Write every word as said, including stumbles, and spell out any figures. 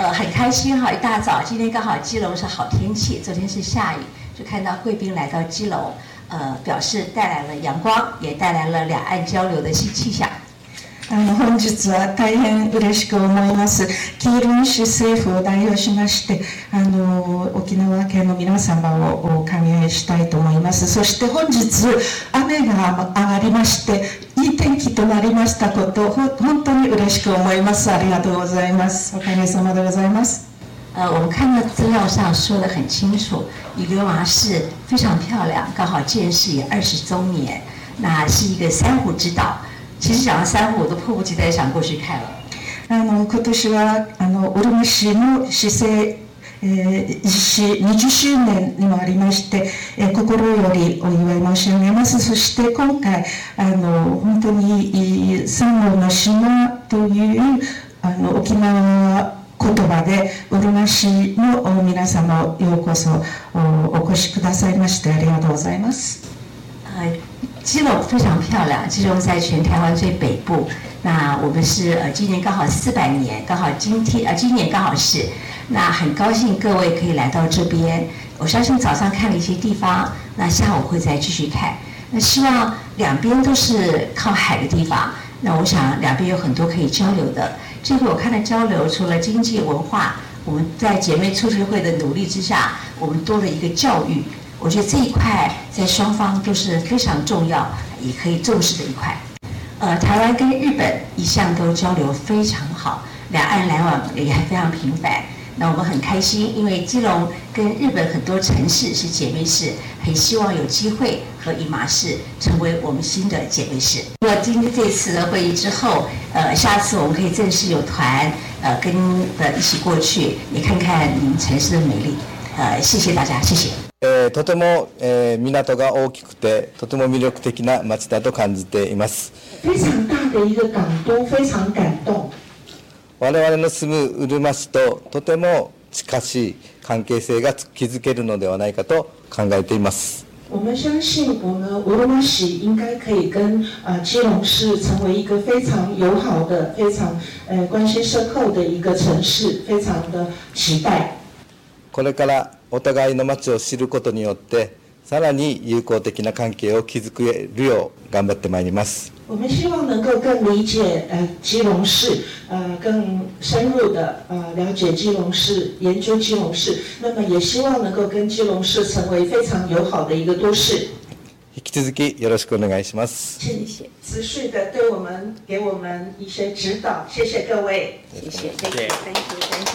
呃，很开心哈，一大早，今天刚好基隆是好天气，昨天是下雨，就看到贵宾来到基隆，呃，表示带来了阳光，也带来了两岸交流的新气象。 あの本日は大変嬉しく思います。基隆市政府を代表しまして、あの沖縄県の皆様を歓迎したいと思います。そして本日雨が上がりまして、いい天気となりましたことを本当に嬉しく思います。ありがとうございます。おかげさまでございます。 呃，我们看到资料上说得很清楚，宜兰市非常漂亮，刚好建市也二十周年，那是一个珊瑚之岛。其实讲到珊瑚，我都迫不及待想过去看了。 あの今年はあのうるま市の市政えー、市にじゅっしゅうねんにもありまして、えー、心よりお祝い申し上げます。そして今回あの本当にサンゴの島というあの沖縄言葉でうるま市の皆様ようこそ お, お越しくださいましてありがとうございます。 呃，基隆非常漂亮，基隆在全台湾最北部。那我们是呃今年刚好四百年，刚好今天呃今年刚好是，那很高兴各位可以来到这边。我相信早上看了一些地方，那下午会再继续看。那希望两边都是靠海的地方，那我想两边有很多可以交流的。这回我看的交流，除了经济文化，我们在姐妹促进会的努力之下，我们多了一个教育。我觉得这一块在双方都是非常重要，也可以重视的一块。呃，台湾跟日本一向都交流非常好，两岸来往也非常频繁。那我们很开心，因为基隆跟日本很多城市是姐妹市，很希望有机会和宜麻市成为我们新的姐妹市。那么今天这次的会议之后，呃，下次我们可以正式有团，呃，跟呃一起过去，也看看你们城市的美丽。呃，谢谢大家，谢谢。 えー、とても、えー、港が大きくてとても魅力的な町だと感じています。 非常大的一个港都，非常感动。 我々の住むうるま市ととても近しい関係性が築けるのではないかと考えています。 我们相信，我们うるま市应该可以跟呃基隆市成为一个非常友好的、非常呃关系深厚的一个城市，非常的期待。 これからお互いの町を知ることによってさらに友好的な関係を築けるよう頑張ってまいります。 我们希望能够更理解呃基隆市，呃更深入的呃了解基隆市，研究基隆市。那么也希望能够跟基隆市成为非常友好的一个都市。 引き続きよろしくお願いします。 谢谢。持续的对我们给我们一些指导，谢谢各位。 谢谢，谢谢，thank you，thank you。